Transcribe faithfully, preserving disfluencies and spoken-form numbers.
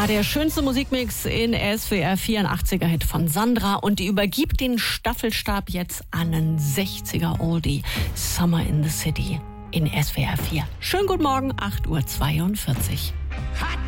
der schönste Musikmix in S W R vier, ein achtziger-Hit von Sandra, und die übergibt den Staffelstab jetzt an einen sechziger-Oldie, Summer in the City in S W R vier. Schönen guten Morgen, acht Uhr zweiundvierzig. Hot